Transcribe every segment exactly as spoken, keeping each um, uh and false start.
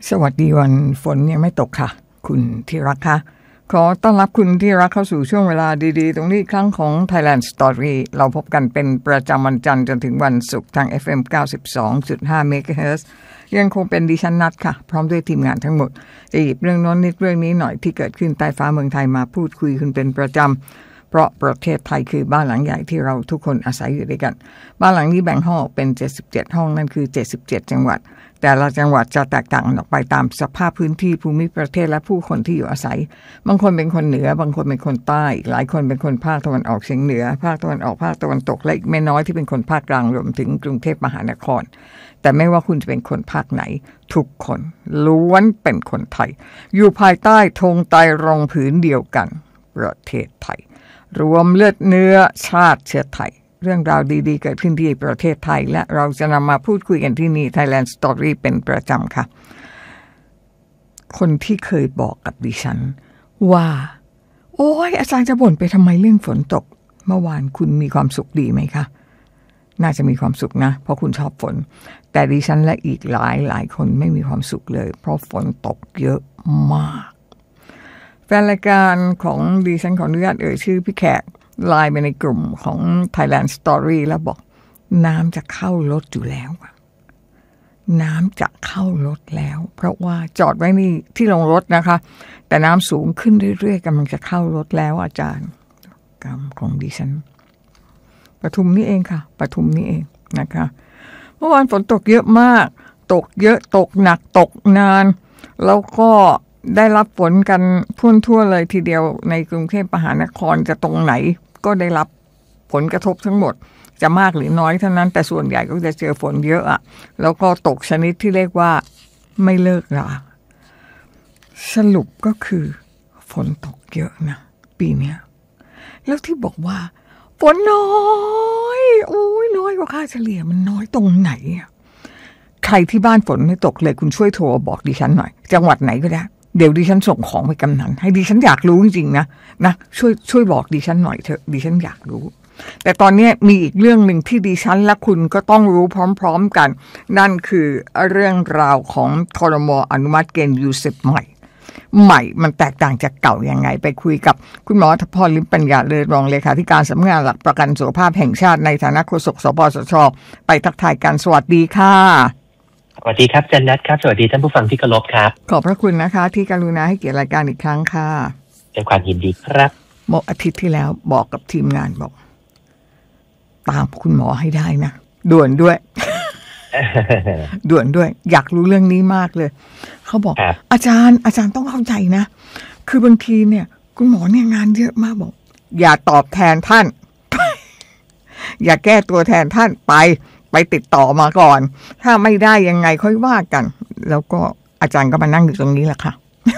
สวัสดีวันฝนยังไม่ตกค่ะคุณที่รักค่ะขอต้อนรับคุณที่รักเข้าสู่ช่วงเวลาดีๆตรงนี้ครั้งของ Thailand Story เราพบกันเป็นประจำวันจันทร์จนถึงวันศุกร์ทาง เอฟ เอ็ม เก้าสิบสองจุดห้า เมกะเฮิรตซ์ยังคงเป็นดิฉันนัทค่ะพร้อมด้วยทีมงานทั้งหมดจะหยิบเรื่องโน้นนิดเรื่องนี้หน่อยที่เกิดขึ้นใต้ฟ้าเมืองไทยมาพูดคุยคุณเป็นประจำเพราะประเทศไทยคือบ้านหลังใหญ่ที่เราทุกคนอาศัยอยู่ด้วยกันบ้านหลังนี้แบ่งห้องเป็นเจ็ดสิบเจ็ดห้องนั่นคือเจ็ดสิบเจ็ดจังหวัดแต่ละจังหวัดจะแตกต่างออกไปตามสภาพพื้นที่ภูมิประเทศและผู้คนที่อยู่อาศัยบางคนเป็นคนเหนือบางคนเป็นคนใต้หลายคนเป็นคนภาคตะวันออกเฉียงเหนือภาคตะวันออกภาคตะวันตกและอีกไม่น้อยที่เป็นคนภาคกลางรวมถึงกรุงเทพมหานครแต่ไม่ว่าคุณจะเป็นคนภาคไหนทุกคนล้วนเป็นคนไทยอยู่ภายใต้ธงไตรรงค์ผืนเดียวกันประเทศไทยรวมเลือดเนื้อชาติเชื้อไทยเรื่องราวดีๆเกิดขึ้นที่ประเทศไทยและเราจะนำมาพูดคุยกันที่นี่ Thailand Story เป็นประจำค่ะคนที่เคยบอกกับดิฉันว่าโอ้ยอาจารย์จะบ่นไปทำไมเรื่องฝนตกเมื่อวานคุณมีความสุขดีไหมคะน่าจะมีความสุขนะเพราะคุณชอบฝนแต่ดิฉันและอีกหลายหลายคนไม่มีความสุขเลยเพราะฝนตกเยอะมากแฟนรายการของดิฉันขออนุญาตเอ่ยชื่อพี่แขกไลน์ไปในกลุ่มของ Thailand Story แล้วบอกน้ำจะเข้ารถอยู่แล้วน้ำจะเข้ารถแล้วเพราะว่าจอดไว้นี่ที่ลงรถนะคะแต่น้ำสูงขึ้นเรื่อยๆกำลังจะเข้ารถแล้วอาจารย์กรรมของดิฉันปทุมนี่เองค่ะปทุมนี่เองนะคะเมื่อวานฝนตกเยอะมากตกเยอะตกหนักตกนานแล้วก็ได้รับฝนกันทั่วทั่วเลยทีเดียวในกรุงเทพมหานครจะตรงไหนก็ได้รับผลกระทบทั้งหมดจะมากหรือน้อยเท่านั้นแต่ส่วนใหญ่ก็จะเจอฝนเยอะอะแล้วก็ตกชนิดที่เรียกว่าไม่เลิกราสรุปก็คือฝนตกเยอะนะปีเนี้ยแล้วที่บอกว่าฝนน้อยโอ้ยน้อยกว่าค่าเฉลี่ยมันน้อยตรงไหนอะใครที่บ้านฝนไม่ตกเลยคุณช่วยโทรบอกดิฉันหน่อยจังหวัดไหนก็ได้เดี๋ยวดิฉันส่งของไปกำนันให้ดิฉันอยากรู้จริงๆนะนะช่วยช่วยบอกดิฉันหน่อยเถอะดิฉันอยากรู้แต่ตอนนี้มีอีกเรื่องหนึ่งที่ดิฉันและคุณก็ต้องรู้พร้อมๆกันนั่นคือเรื่องราวของครม.อนุมัติเกณฑ์ยูเซปใหม่ใหม่มันแตกต่างจากเก่ายังไงไปคุยกับคุณหมอทพร ลิ้มปัญญาเลิศรองเลขาธิการสำนักงานหลักประกันสุขภาพแห่งชาติในฐานะโฆษกสปสช.ไปทักทายกันสวัสดีค่ะสวัสดีครับจันนัทครับสวัสดีท่านผู้ฟังที่เคารพครับขอบพระคุณนะคะที่กรุณาให้เกียรติรายการอีกครั้งค่ะด้วยความยินดีครับเมื่ออาทิตย์ที่แล้วบอกกับทีมงานบอกตามคุณหมอให้ได้นะด่วนด้วย ด่วนด้วยอยากรู้เรื่องนี้มากเลยเขาบอกอาจารย์อาจารย์ต้องเข้าใจนะคือบางทีเนี่ยคุณหมอเนี่ยงานเยอะมากบอกอย่าตอบแทนท่าน อย่าแก้ตัวแทนท่านไปไปติดต่อมาก่อนถ้าไม่ได้ยังไงค่อยว่ากันแล้วก็อาจารย์ก็มานั่งอยู่ตรงนี้แหละค่ะ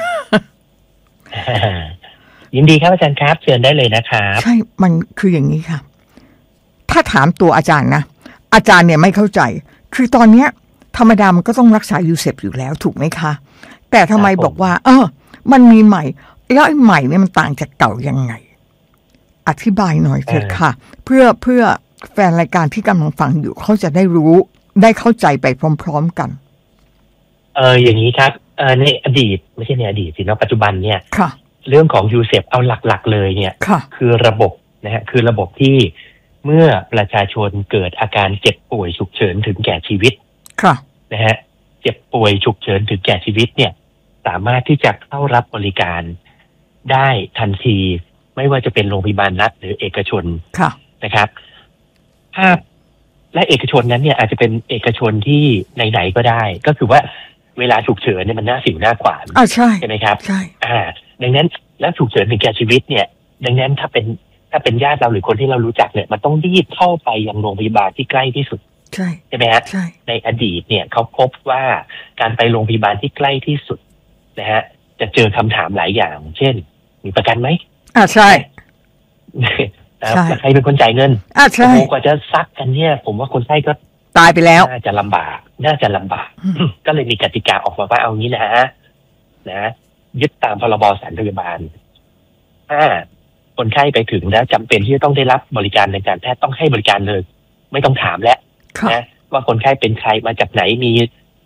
ยินดีครับอาจารย์ครับเชิญได้เลยนะครับใช่มันคืออย่างนี้ค่ะถ้าถามตัวอาจารย์นะอาจารย์เนี่ยไม่เข้าใจคือตอนเนี้ยธรรมดามันก็ต้องรักษายูเซปอยู่แล้วถูกไหมคะแต่ทำไมบอกว่าเออมันมีใหม่แล้วไอ้ใหม่เนี่ยมันต่างจากเก่ายังไงอธิบายหน่อยเถอะค่ะเพื่อเพื่อแฟนรายการที่กำลังฟังอยู่เขาจะได้รู้ได้เข้าใจไปพร้อมๆกันเอออย่างนี้ครับเออในอดีตไม่ใช่ในอดีตสินะปัจจุบันเนี่ยเรื่องของยูเซปเอาหลักๆเลยเนี่ยคือระบบนะฮะคือระบบที่เมื่อประชาชนเกิดอาการเจ็บป่วยฉุกเฉินถึงแก่ชีวิตนะฮะเจ็บป่วยฉุกเฉินถึงแก่ชีวิตเนี่ยสามารถที่จะเข้ารับบริการได้ทันทีไม่ว่าจะเป็นโรงพยาบาลรัฐหรือเอกชนนะครับถ้าและเอกชนนั้นเนี่ยอาจจะเป็นเอกชนที่ไหนๆก็ได้ก็คือว่าเวลาฉุกเฉินเนี่ยมันน่าสิวหน้าขวานอ่าใช่ใช่ไหมครับใช่อ่าดังนั้นแล้วฉุกเฉินถึงแก่ชีวิตเนี่ยดังนั้นถ้าเป็นถ้าเป็นญาติเราหรือคนที่เรารู้จักเนี่ยมันต้องรีบเข้าไปยังโรงพยาบาลที่ใกล้ที่สุดใช่ใช่ไหมฮะในอดีตเนี่ยเขาพบว่าการไปโรงพยาบาลที่ใกล้ที่สุดนะฮะจะเจอคำถามหลายอย่างเช่นมีประกันไหมอ่าใช่ใครเป็นคนจ่ายเงินอ่าใช่กว่าจะซักกันเนี่ยผมว่าคนไข้ก็ตายไปแล้วน่าจะลำบากน่าจะลำบาก ก็เลยมีกติกาออกมาว่าเอางี้นะนะยึดตามพรบสถานพยาบาลถ้าคนไข้ไปถึงแล้วจำเป็นที่จะต้องได้รับบริการในการแพทย์ต้องให้บริการเลยไม่ต้องถามแล้วนะว่าคนไข้เป็นใครมาจากไหนมี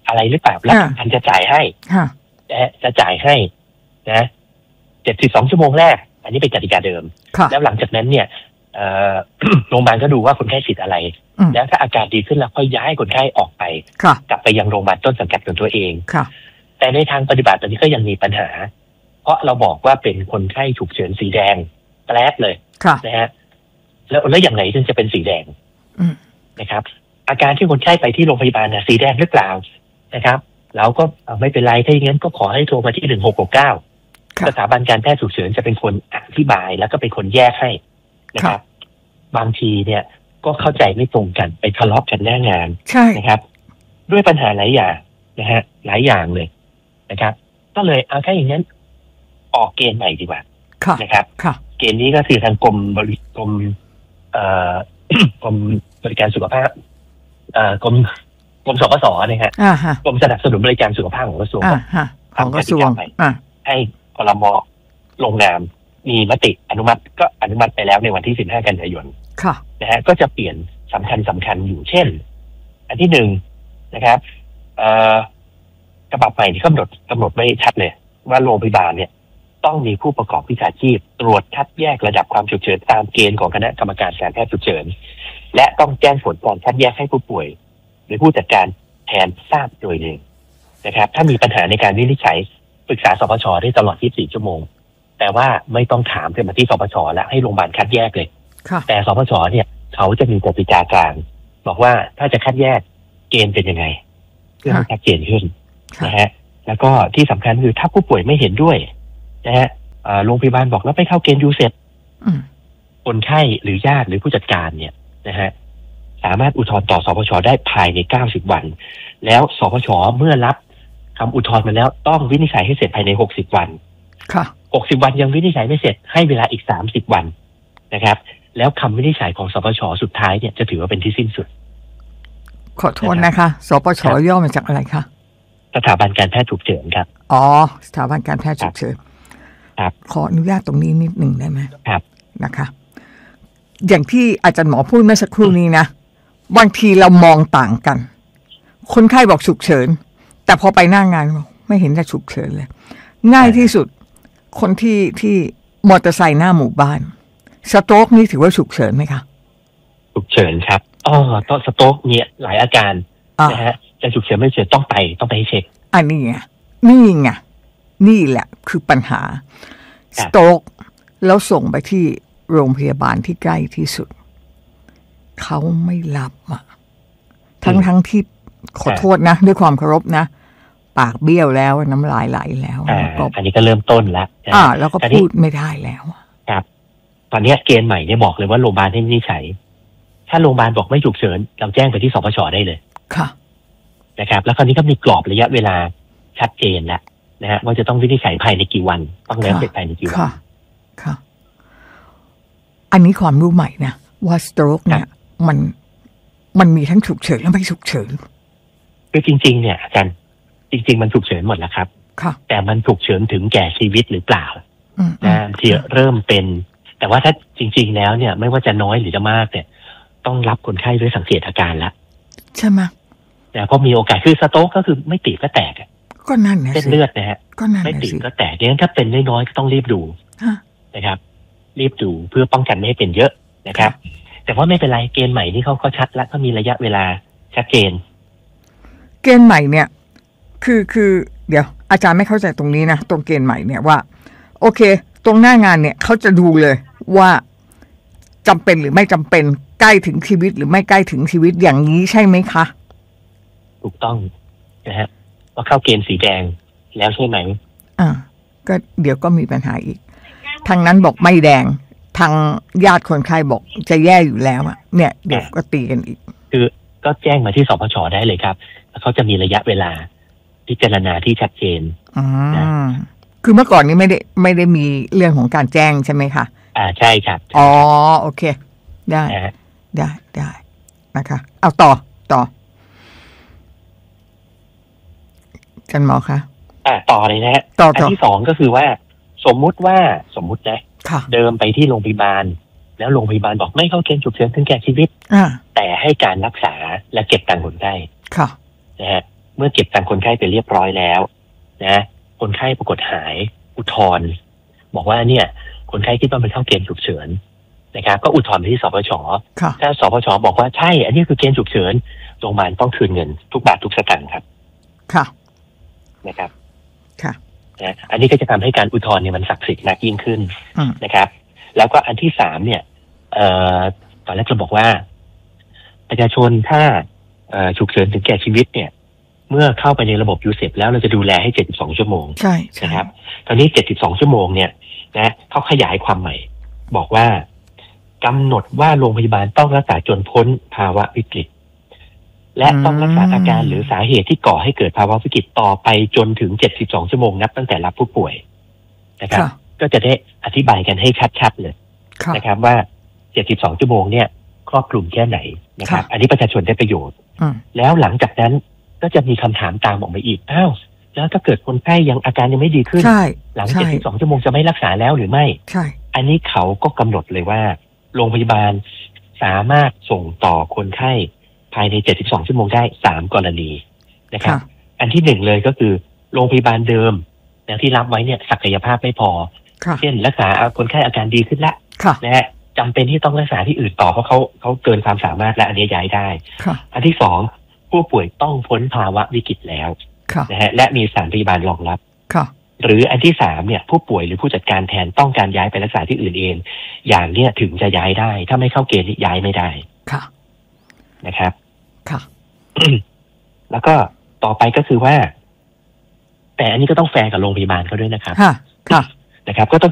อะไรหรือเปล่าแล้วทันจะจ่ายให้จะจ่ายให้นะเจ็ดสิบสองชั่วโมงแรกอันนี้เป็นกติกาเดิมแล้วหลังจากนั้นเนี่ยโรงพยาบาลก็ดูว่าคนไข้สิทธิ์อะไรแล้วถ้าอาการดีขึ้นแล้วค่อยย้ายคนไข้ออกไปกลับไปยังโรงพยาบาลต้นสังกัดของตัวเองแต่ในทางปฏิบัติตอนนี้ก็ยังมีปัญหาเพราะเราบอกว่าเป็นคนไข้ฉุกเฉินสีแดงแปลกเลยนะฮะแล้วแล้วอย่างไรถึงจะเป็นสีแดงนะครับอาการที่คนไข้ไปที่โรงพยาบาลนะสีแดงหรือเปล่านะครับเราก็ไม่เป็นไรถ้าอย่างนั้นก็ขอให้โทรมาที่หนึ่งหกหกเก้าสถาบันการแพทย์ฉุกเฉินจะเป็นคนอธิบายแล้วก็เป็นคนแยกให้นะครับบางทีเนี่ยก็เข้าใจไม่ตรงกันไปทะเลาะกันหน้างานนะครับด้วยปัญหาหลายอย่างนะฮะหลายอย่างเลยนะครับก็เลยเอาแค่อย่างนั้นออกเกณฑ์ใหม่ดีกว่านะครับเกณฑ์นี้ก็คือทางกรมบริกรมเอ่อกรมบริการสุขภาพเอ่อกรมกรมสปสนะฮะกรมสนับสนุนบริการสุขภาพของกระทรวงของกระทรวงให้ครม.ลงนามมีมติอนุมัติก็อนุมัติไปแล้วในวันที่สิบห้ากันยายนนะฮะก็จะเปลี่ยนสำคัญสำคัญอยู่เช่นอันที่หนึ่งนะครับเอ่อกระบะใหม่ที่กำหนดกำหนดไว้ชัดเลยว่าโรงพยาบาลเนี่ยต้องมีผู้ประกอบวิชาชีพตรวจคัดแยกระดับความฉุกเฉินตามเกณฑ์ของคณะกรรมการการแพทย์ฉุกเฉินและต้องแจ้งผลการคัดแยกให้ผู้ป่วยหรือผู้จัดการแทนทราบโดยเร็วนะครับถ้ามีปัญหาในการวินิจฉัยปรึกษาสปช.ได้ตลอดยี่สิบสี่ชั่วโมงแต่ว่าไม่ต้องถามเพื่อมาที่สปช.แล้วให้โรงพยาบาลคัดแยกเลยแต่สปช.เนี่ยเขาจะมีกติกากลางบอกว่าถ้าจะคัดแยกเกณฑ์เป็นยังไงเพื่อให้ชัดเจนขึ้นนะฮะแล้วก็ที่สำคัญคือถ้าผู้ป่วยไม่เห็นด้วยนะฮะโรงพยาบาลบอกแล้วไม่เข้าเกณฑ์ยูเซปคนไข้หรือญาติหรือผู้จัดการเนี่ยนะฮะสามารถอุทธรณ์ต่อสปช.ได้ภายในเก้าสิบวันแล้วสปช.เมื่อรับคำอุทธรณ์มาแล้วต้องวินิจฉัยให้เสร็จภายในหกสิบวันค่ะหกสิบวันยังวินิจฉัยไม่เสร็จให้เวลาอีกสามสิบวันนะครับแล้วคำวินิจฉัยของสปช.สุดท้ายเนี่ยจะถือว่าเป็นที่สิ้นสุดขอโทษนะคะสปช.ย่อมาจากอะไรคะสถาบันการแพทย์ฉุกเฉินครับอ๋อสถาบันการแพทย์ฉุกเฉินครับขออนุญาตตรงนี้นิดหนึ่งได้ไหมครับนะคะอย่างที่อาจารย์หมอพูดเมื่อสักครู่นี้นะบางทีเรามองต่างกันคนไข้บอกฉุกเฉินแต่พอไปหน้างานไม่เห็นจะฉุกเฉินเลยง่ายที่สุดคนที่ที่มอเตอร์ไซค์หน้าหมู่บ้านสโตรกนี่ถือว่าฉุกเฉินไหมคะฉุกเฉินครับอ๋อตอนสโตรกมีหลายอาการนะฮะจะฉุกเฉินไม่ฉุกเฉินต้องไปต้องไปให้เช็คอันนี้ไงนี่ไงนี่แหละคือปัญหาสโตรกแล้วส่งไปที่โรงพยาบาลที่ใกล้ที่สุดเขาไม่รับอ่ะทั้งทั้งที่ขอโทษนะด้วยความเคารพนะปากเบี้ยวแล้วน้ำลายไหลแล้วอันนี้ก็เริ่มต้นแล้วอ่าแล้วก็พูดไม่ได้แล้วครับตอนนี้เกณฑ์ใหม่เนี่ยบอกเลยว่าโรงพยาบาลให้วินิจฉัยถ้าโรงพยาบาลบอกไม่ฉุกเฉินเราแจ้งไปที่สปช.ได้เลยค่ะนะครับแล้วคราวนี้ก็มีกรอบระยะเวลาชัดเจนแล้วนะฮะว่าจะต้องวินิจฉัยภายในกี่วันต้องแล้วเสร็จภายในกี่วันค่ะค่ะอันนี้ความรู้ใหม่นะว่าสโตรกเนี่ยมันมันมีทั้งฉุกเฉินและไม่ฉุกเฉินคือจริงๆเนี่ยอาจารย์จริงๆมันฉุกเฉินหมดแล้วครับแต่มันฉุกเฉินถึงแก่ชีวิตหรือเปล่านะที่เริ่มเป็นแต่ว่าถ้าจริงๆแล้วเนี่ยไม่ว่าจะน้อยหรือจะมากเนี่ยต้องรับคนไข้ด้วยสังเกตอาการละใช่ไหมแต่ก็มีโอกาสคือสโตรกก็คือไม่ตีบก็แตกก็นั่นนะเส้นเลือดนะฮะไม่ตีบก็แตกดังนั้นถ้าเป็นน้อยๆก็ต้องรีบดูนะครับรีบดูเพื่อป้องกันไม่ให้เป็นเยอะนะครับแต่ว่าไม่เป็นไรเกณฑ์ใหม่ที่เขาก็ชัดแล้วก็มีระยะเวลาชัดเจนเกณฑ์ใหม่เนี่ยคือคือเดี๋ยวอาจารย์ไม่เข้าใจตรงนี้นะตรงเกณฑ์ใหม่เนี่ยว่าโอเคตรงหน้างานเนี่ยเขาจะดูเลยว่าจำเป็นหรือไม่จำเป็นใกล้ถึงชีวิตหรือไม่ใกล้ถึงชีวิตอย่างนี้ใช่ไหมคะถูกต้องนะฮะว่าเข้าเกณฑ์สีแดงแล้วใช่ไหมอ่าก็เดี๋ยวก็มีปัญหาอีกทางนั้นบอกไม่แดงทางญาติคนไข้บอกจะแย่อยู่แล้วอ่ะเนี่ยเดี๋ยวก็ตีกันอีกคือก็แจ้งมาที่สปช.ได้เลยครับแล้วเขาจะมีระยะเวลาพิจารณาที่ชัดเจนอ่าคือเมื่อก่อนนี้ไม่ได้ไม่ได้มีเรื่องของการแจ้งใช่ไหมคะอ่าใช่ครับอ๋อโอเคได้ได้ได้นะคะเอาต่อต่อจันหมอคะอ่าต่อเลยนะฮะอันที่สองก็คือว่าสมมุติว่าสมมุตินะเดิมไปที่โรงพยาบาลแล้วโรงพยาบาลบอกไม่เข้าเกณฑ์ฉุกเฉินถึงแก่ชีวิตแต่ให้การรักษาและเก็บตังค์คนไข้นะฮะเมื่อเก็บตังค์คนไข้ไปเรียบร้อยแล้วนะคนไข้ปรากฏหายอุทธรณ์บอกว่าเนี่ยคนไข้คิดว่ามันเข้าเกณฑ์ฉุกเฉินนะครับก็อุทธรณ์ไปที่สปช.ถ้าสปช.บอกว่าใช่อันนี้คือเกณฑ์ฉุกเฉินโรงพยาบาลต้องคืนเงินทุกบาททุกสตางค์ครับค่ะนะครับค่ะนะอันนี้ก็จะทำให้การอุทธรณ์เนี่ยมันศักดิ์สิทธิ์มากยิ่งขึ้นนะครับแล้วก็อันที่สามเนี่ยเอ่อตอนแรกเราบอกว่าประชาชนถ้าเอ่อฉุกเฉินถึงแก่ชีวิตเนี่ยเมื่อเข้าไปในระบบยูเซฟแล้วเราจะดูแลให้เจ็ดสิบสองชั่วโมงใช่นะครับตอนนี้เจ็ดสิบสองชั่วโมงเนี่ยนะเขาขยายความใหม่บอกว่ากำหนดว่าโรงพยาบาลต้องรักษาจนพ้นภาวะวิกฤตและต้องรักษาอาการหรือสาเหตุที่ก่อให้เกิดภาวะวิกฤตต่อไปจนถึงเจ็ดสิบสองชั่วโมงนับตั้งแต่รับผู้ป่วยนะครับก็จะได้อธิบายกันให้ชัดๆเลยนะครับว่าเจ็ดสิบสองชั่วโมงเนี่ยครอบคลุมแค่ไหนนะครับอันนี้ประชาชนได้ประโยชน์แล้วหลังจากนั้นก็จะมีคำถามตามออกมาอีกอ้าวแล้วถ้าเกิดคนไข้ยังอาการยังไม่ดีขึ้นหลังเจ็ดสิบสองชั่วโมงจะไม่รักษาแล้วหรือไม่ใช่อันนี้เขาก็กำหนดเลยว่าโรงพยาบาลสามารถส่งต่อคนไข้ภายในเจ็ดสิบสองชั่วโมงได้สามกรณีนะครับอันที่หนึ่งเลยก็คือโรงพยาบาลเดิมที่รับไว้เนี่ยศักยภาพไม่พอเช่นรักษาคนไข้อาการดีขึ้นแล้วนะฮะจำเป็นที่ต้องรักษาที่อื่นต่อเพราะเขาเขาเกินความสามารถและอันนี้ย้ายได้อันที่สองผู้ป่วยต้องพ้นภาวะวิกฤตแล้วนะฮะและมีสถานพยาบาลรองรับหรืออันที่สามเนี่ยผู้ป่วยหรือผู้จัดการแทนต้องการย้ายไปรักษาที่อื่นเองอย่างเนี้ยถึงจะย้ายได้ถ้าไม่เข้าเกณฑ์ย้ายไม่ได้นะครับค่ะแล้วก็ต่อไปก็คือว่าแต่อันนี้ก็ต้องแฟร์กับโรงพยาบาลเขาด้วยนะครับค่ะค่ะนะครับก็ต้อง